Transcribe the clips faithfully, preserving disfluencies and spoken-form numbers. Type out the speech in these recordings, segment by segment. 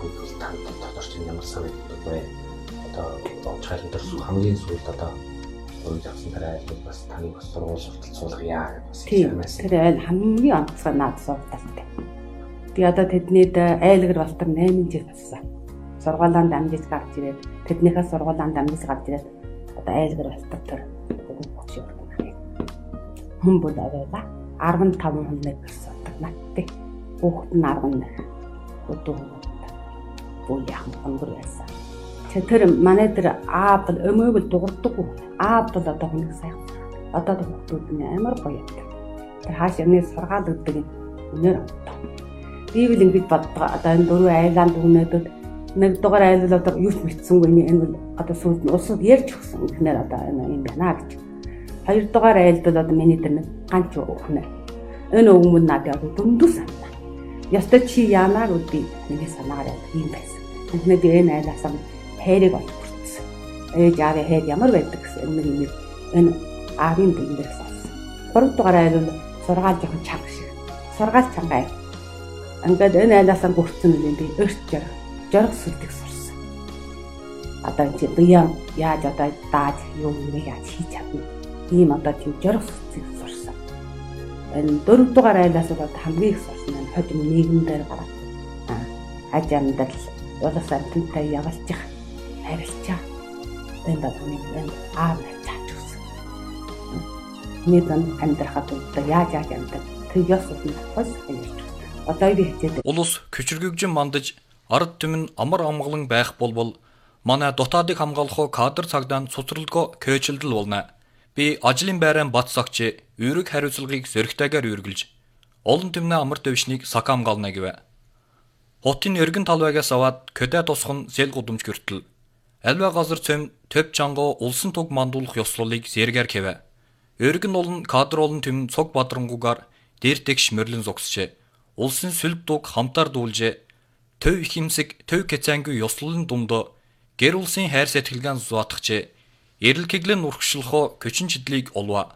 үед бол танд дотор чинь ямар санагддаг вэ? Одоо чайлан дээр хамгийн сүүлд одоо үед авсан дараа айл бас таны бас сургууль сурталч суулгая бас юмээс. Тэр айл хамгийн онцгой наад сурталтай. Би одоо тэднийд айлгэр балтар найман жил болсон. Сургуулианд амжиж гарч ирээд тэднийхээ сургуулианд амжиж гарч ирээд одоо айлгэр балтар төр бүгд юм. Хүн бол аваа арван таван хүн нэг гэсэн надтай. Хүүхэд нь арван нэг. Өдөө буу яах өнгөр байсан. Тэр манай тэр аав бол өмөөвөл дуурдаггүй. Аав бол одоо хүнийг сайхан. Одоо хүүхдүүд нь амар гоё. Тэр хааш юмны сургаал өгдөг юм. Өнөр одоо. Би бол ингэж боддог. Одоо энэ дөрвөн айлаанд өгнөдөд нэг дугаар айл бол одоо юу ч мэдсэнгүй энэ бол одоо сүүлд нь улсууд ярьж өгсөн. Эхнэр одоо юм байна гэж. Хоёр дугаар айлд бол одоо миний тэр нэг ганч өгнө. Энэ өгмөн надад одоо дүндүү санаа. Ястаа чи яанаар үгүй миний санаагаар юм байсан. Тэгмээд энэ айлаасаа хайрыг олгоцсон. Ээж аавын хайр ямар байдаг гэсэн нэг юм энэ аавын бэлгээс олсон. Гурав дугаар айл бол сургаал жоохон чанга шиг. Сургаал чанга. Ингээд энэ айлаасаа гүрцэн юм би өрч жар жаргал сүлдэг сурсан. Одоо чи бияа яаж одоо дааж юм яаж хийж чадна. Ийм одоо чи жаргал сүлдэг сурсан. Энэ дөрөв дугаар айлаас бол хамгийн их сурсан нь хожим нийгэм дээр гараад. Аа хажаамдал болоосаа тэнтэй явуулчих харилцаа. Энэ датны энэ аав чаач өгсөн. Нэгэн амьдрахад одоо яаж яаж амьдрах тэр ёсов нь бас хэлж. Одоо би хэлээд улус küçülгэгжин мандаж ард түмэн амар амгалан байх болбол манай дотоодыг хамгаалах кадр цагдаа цуцралгоо көөчилдэл болно. Би ажлын байран бат сагч үүрэг хариуцлагыг зөрөгтэйгээр үргэлж олон түмнээ амар төвшнийг сакамгална гэвэ. Хотын эргэн талбайгаас аваад көдөө тусхан зэл гудамж гөртөл. Альва газар цөм төв чангоо улсын туг мандуулах ёслолыг зэргээр хэвэ. Өргөн олон кадр олон түмэн цог бадрангуугаар дээртэгш мөрлөн зогсчээ. Улсын сүлд туг хамтаар дуулжээ. Төв ихэмсэг төв кэцэнгүй ёслолын дундоо гэр улсын хайр сэтгэлгэн зуатгчээ. Эрэлкэглэн урагшлахоо көчин чидлийг олва.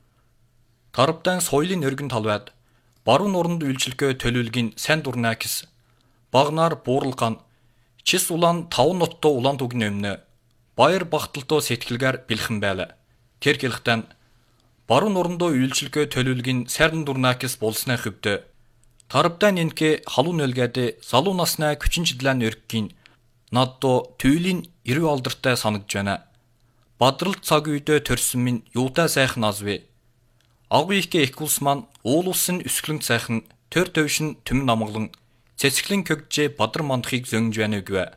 Тарбдан соёлын өргөн талбайд баруун оронд үйлчлэхөө төлөвлөгийн сайн дурнаа гэс. Багнаар бууралган чис улаан таван ноттой улаан түгний өмнө баяр багталтоо сэтгэлгээр бэлхэн байла. Тэр хэлэхдээ баруун орондоо үйлчлэхөө төлөвлөгийн сайн дурнаа гэс болсны хөвдө тарбдан энэхэ халуун нөлгээд залуу наснаа көчин чидлэн өргөгийн наддо түйлийн эрүү алдартай санагдж байна. Бадралт цаг үедээ төрсөн минь юутай сайхан азвэ. Агуу ихэ ихгүүлс маань уул улсын өсгөлэн сайхан төр төвшин түмэн амгалан цэцгэлэн көгжээ бадар мандахыг зөнгж байна үгвэ.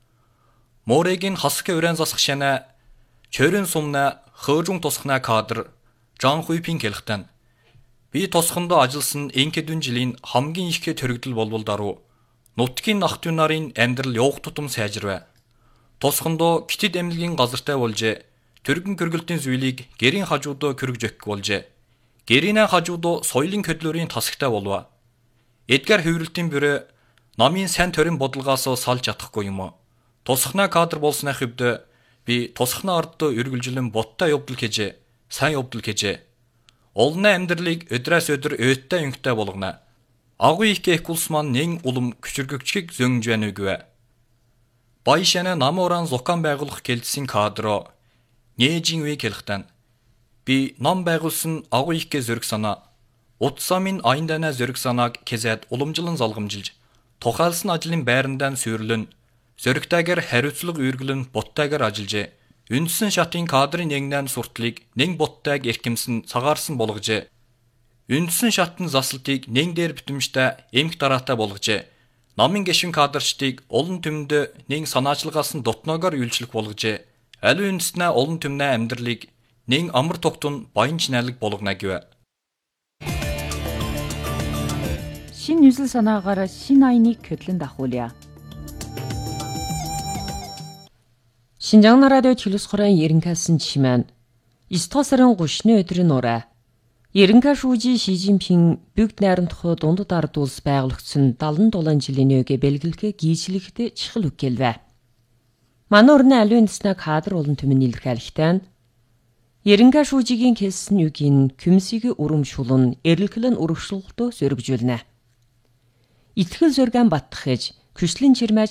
Морегийн хасгэ өрэн засах шана чөрөн сумна хөөрүн тусхна кадр Жан Хуйпин хэлэхдээ би тосхондоо ажилласан энэдэн жилийн хамгийн ихэ төрөгдөл болбол даруй нутгийн ах дүү нарын амьдрал явах тутам сайжирвэ. Тосхондоо гитэд эмнэлгийн газартай болжээ. Төргөн гөргөлтийн зүйлийг гэрийн хажуудаа körгж өгөх болжээ. Гэрийн хажуудаа соёлын хөдлөрийн тасагтай болва. Эдгар хөврөлтийн бүрэ намын сайн төрийн бодлогоос салж чадахгүй юм. Тусахна кадр болсны хөвдө би тусахна ардд өргөлжлэн боттой явдал гэжээ. Сайн явдал гэжээ. Олны амьдралыг өдрөөс өдөр өөдтэй өнгөтэй болгоно. Агуу их гэхгүлс маань нэн улам küçülгөгчгийг зөнгж байна үгвэ. Баяшана намууран зукан байгуулах гэлдсэн кадро нээжин үе хэлэхдээ би ном байгуулсан агуу их гэ зөрг санаа утсамын айндана зөрг санааг кезээд уламжлан залгамжилж тухайлсан ажлын байрандаа сүрлэн зөргтэйгээр хариуцлага үргэлэн боттайгаар ажиллажээ. Үндсэн шатын кадрын нэгнэн суртлыг нэн боттайг эрхэмсэн цагаарсан болгожээ. Үндсэн шатын заслтыг нэн дээр битэмжтэй эмх дараатай болгожээ. Намын гишүүн кадрчдыг олон түмэнд нэн санаачлагаас нь дотноогоор үйлчлэх болгожээ. Аль үндэснээ олон түмнээ амьдралыг нэн амар тогтун баянч найлаг болгоно гэвэ. Шин 뉴스 санаагаар шин айныг хөдлөн дахуулъя. Шинжаан радио чөлөөс хорон ерөнхийлсөн чимэн эсто сарын гушны өдрийн ураа ерөнхий шүүжи Ши Жинпин бүгд найрамдах дундад ард улс байгуулагдсан дагалан дулаан жилийн өөгө бэлгэлгээ гийчлэгт чихэл үгэлвэ. Манай өрнө аливын дэснэ кадр болон түмэн илэрхийлэхтэн ерөнхий шүүжигийн хэлсэн үгийн күмсийг урамшуулн эрэлхлэн урагшлуултоо сөргөжүүлнэ. Итгэл зөргөн баттах гэж Күшлэн чирмэж